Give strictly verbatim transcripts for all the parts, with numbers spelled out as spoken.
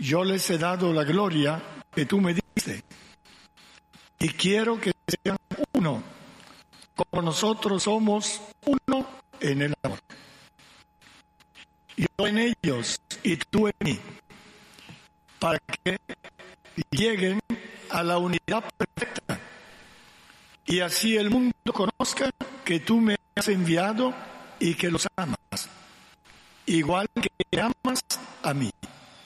yo les he dado la gloria que tú me diste, y quiero que sean uno, como nosotros somos uno en el amor. Yo en ellos y tú en mí, para que lleguen a la unidad perfecta, y así el mundo conozca que tú me has enviado y que los amas, igual que me amas a mí.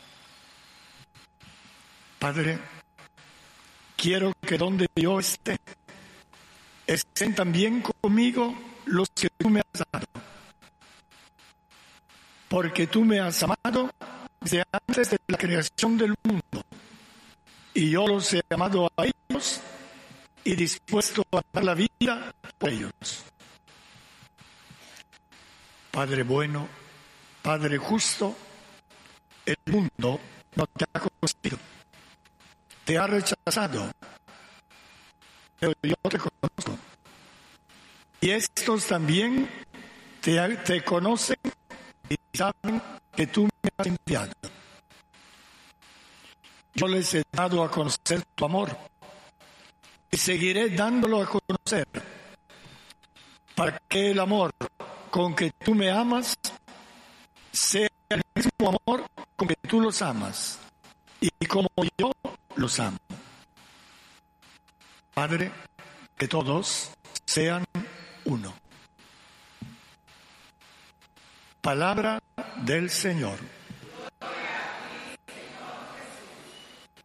Padre, quiero que donde yo esté, estén también conmigo los que tú me has dado, porque tú me has amado desde antes de la creación del mundo, y yo los he amado a ellos y dispuesto a dar la vida por ellos. Padre bueno, Padre justo, el mundo no te ha conocido, te ha rechazado, pero yo te conozco. Y estos también te, te conocen y saben que tú me has enviado. Yo les he dado a conocer tu amor y seguiré dándolo a conocer, para que el amor con que tú me amas sea el mismo amor con que tú los amas y como yo los amo. Padre, que todos sean uno. Palabra del Señor.